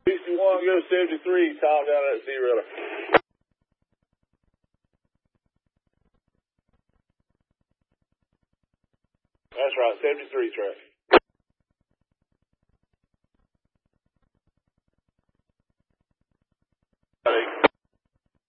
61, go 73, top down at zero. That's right, 73 track.